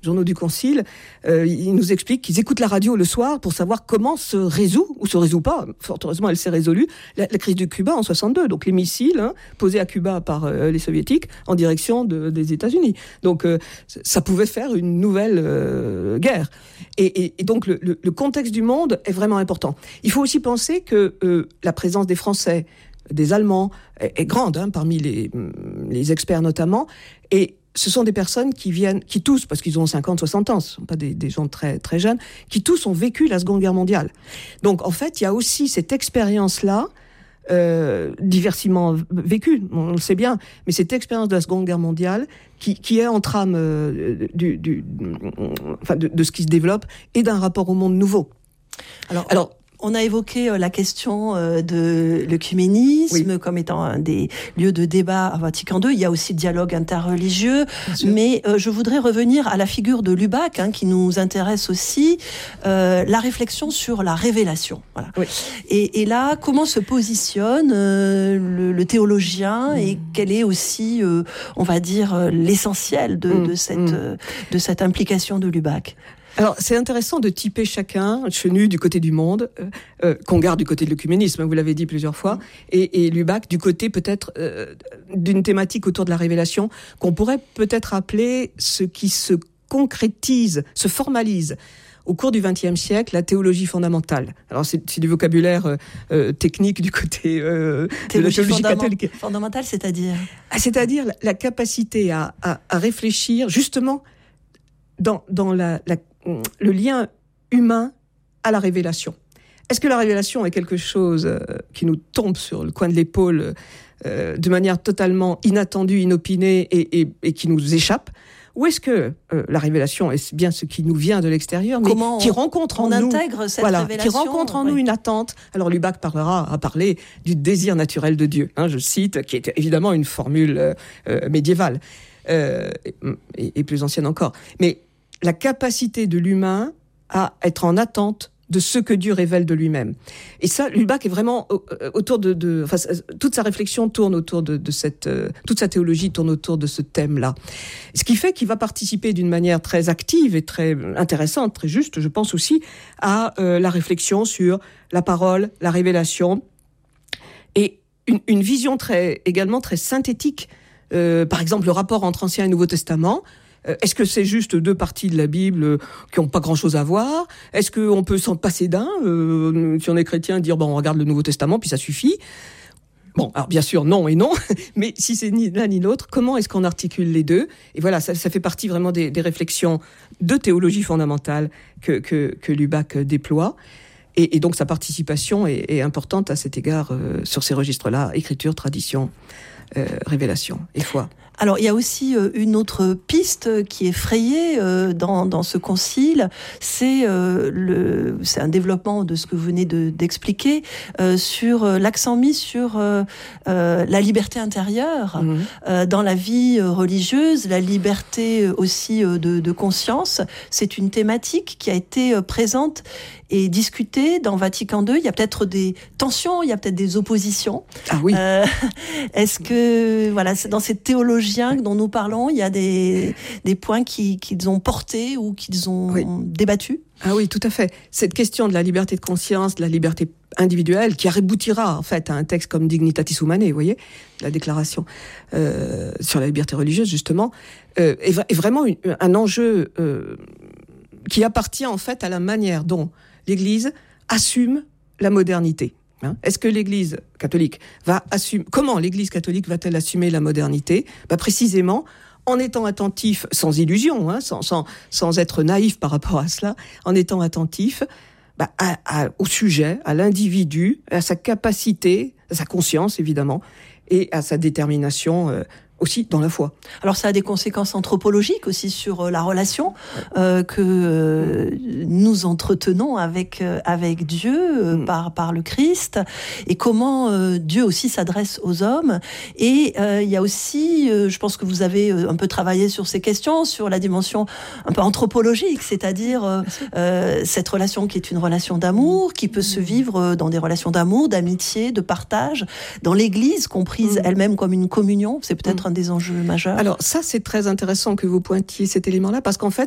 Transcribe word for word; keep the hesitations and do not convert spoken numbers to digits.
journaux du Concile, euh, ils nous expliquent qu'ils écoutent la radio le soir pour savoir comment se résout, ou se résout pas, fort heureusement elle s'est résolue, la, la crise du Cuba en soixante-deux. Donc les missiles hein, posés à Cuba par euh, les soviétiques en direction de, des États-Unis. Donc euh, ça pouvait faire une nouvelle euh, guerre. Et, et, et donc le, le, le contexte du monde est vraiment important. Il faut aussi penser que euh, la présence des Français, des Allemands est, est grande hein, parmi les, les experts notamment. Et ce sont des personnes qui viennent, qui tous, parce qu'ils ont cinquante, soixante ans, ce ne sont pas des, des gens très, très jeunes, qui tous ont vécu la Seconde Guerre mondiale. Donc, en fait, il y a aussi cette expérience-là, euh, diversement vécue, on le sait bien, mais cette expérience de la Seconde Guerre mondiale qui, qui est en trame euh, du, du, enfin, de, de ce qui se développe et d'un rapport au monde nouveau. Alors, Alors on a évoqué la question de l'œcuménisme oui. comme étant un des lieux de débat à Vatican deux. Il y a aussi le dialogue interreligieux. Mais euh, je voudrais revenir à la figure de Lubac, hein, qui nous intéresse aussi, euh, la réflexion sur la révélation. Voilà. Oui. Et, et là, comment se positionne euh, le, le théologien mmh. et quel est aussi, euh, on va dire, l'essentiel de, mmh. de, cette, mmh. euh, de cette implication de Lubac? Alors, c'est intéressant de typer chacun, Chenu du côté du monde, euh, euh, Congar du côté de l'œcuménisme, vous l'avez dit plusieurs fois, mmh. et, et Lubac du côté peut-être euh, d'une thématique autour de la révélation, qu'on pourrait peut-être appeler ce qui se concrétise, se formalise au cours du vingtième siècle, la théologie fondamentale. Alors, c'est, c'est du vocabulaire euh, euh, technique du côté euh, de la théologie fondament- catholique. Fondamentale, c'est-à-dire ah, C'est-à-dire la, la capacité à, à, à réfléchir, justement, dans, dans la, la le lien humain à la révélation. Est-ce que la révélation est quelque chose euh, qui nous tombe sur le coin de l'épaule euh, de manière totalement inattendue, inopinée et, et, et qui nous échappe ? Ou est-ce que euh, la révélation est bien ce qui nous vient de l'extérieur, mais Comment qui rencontre on en nous, intègre cette voilà, révélation, qui rencontre en ouais. nous une attente. Alors Lubac parlera, a parlé du désir naturel de Dieu, hein, je cite, qui est évidemment une formule euh, médiévale euh, et, et plus ancienne encore. Mais la capacité de l'humain à être en attente de ce que Dieu révèle de lui-même. Et ça, Lubac est vraiment autour de... de enfin, toute sa réflexion tourne autour de, de cette... Euh, toute sa théologie tourne autour de ce thème-là. Ce qui fait qu'il va participer d'une manière très active et très intéressante, très juste, je pense aussi, à euh, la réflexion sur la parole, la révélation, et une, une vision très, également très synthétique. Euh, par exemple, le rapport entre Ancien et Nouveau Testament. Est-ce que c'est juste deux parties de la Bible qui n'ont pas grand-chose à voir ? Est-ce qu'on peut s'en passer d'un, euh, si on est chrétien, dire bon, on regarde le Nouveau Testament, puis ça suffit ? Bon, alors bien sûr, non et non, mais si c'est ni l'un ni l'autre, comment est-ce qu'on articule les deux ? Et voilà, ça, ça fait partie vraiment des, des réflexions de théologie fondamentale que, que, que Lubac déploie. Et, et donc sa participation est, est importante à cet égard euh, sur ces registres-là, écriture, tradition, euh, révélation et foi. Alors, il y a aussi euh, une autre piste qui est frayée euh, dans, dans ce concile, c'est, euh, le, c'est un développement de ce que vous venez de, d'expliquer, euh, sur euh, l'accent mis sur euh, euh, la liberté intérieure mmh. euh, dans la vie religieuse, la liberté aussi euh, de, de conscience. C'est une thématique qui a été euh, présente et discutée dans Vatican deux. Il y a peut-être des tensions, il y a peut-être des oppositions. Ah oui. Euh, est-ce que, voilà, c'est dans cette théologie dont nous parlons, il y a des, des points qui, qu'ils ont portés ou qu'ils ont oui. débattus ? Ah oui, tout à fait. Cette question de la liberté de conscience, de la liberté individuelle, qui aboutira en fait à un texte comme Dignitatis Humanae, vous voyez, la déclaration euh, sur la liberté religieuse, justement, euh, est, est vraiment une, un enjeu euh, qui appartient en fait à la manière dont l'Église assume la modernité. Hein, est-ce que l'Église catholique va assumer... Comment l'Église catholique va-t-elle assumer la modernité ? Bah, précisément en étant attentif, sans illusion, hein, sans, sans, sans être naïf par rapport à cela, en étant attentif bah, à, à, au sujet, à l'individu, à sa capacité, à sa conscience évidemment, et à sa détermination euh, aussi dans la foi. Alors ça a des conséquences anthropologiques aussi sur euh, la relation euh, que euh, nous entretenons avec euh, avec Dieu euh, mm. par par le Christ, et comment euh, Dieu aussi s'adresse aux hommes. Et euh, il y a aussi, euh, je pense que vous avez un peu travaillé sur ces questions, sur la dimension un peu anthropologique, c'est-à-dire euh, euh, cette relation qui est une relation d'amour, qui peut mm. se vivre dans des relations d'amour, d'amitié, de partage, dans l'Église comprise mm. elle-même comme une communion. C'est peut-être mm. un des enjeux majeurs. Alors ça, c'est très intéressant que vous pointiez cet élément-là, parce qu'en fait,